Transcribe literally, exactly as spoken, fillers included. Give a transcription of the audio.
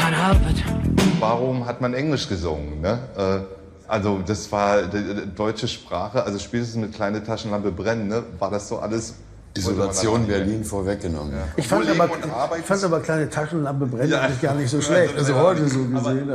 can't help it. Warum hat man Englisch gesungen? Ne? Äh, also das war die deutsche Sprache, also spätestens mit kleine Taschenlampe brennen, ne? War das so alles... Isolation Berlin vorweggenommen. Ja. Ich fand, aber, ich fand aber kleine Taschenlampe brennen ja. eigentlich gar nicht so schlecht. Also heute so gesehen.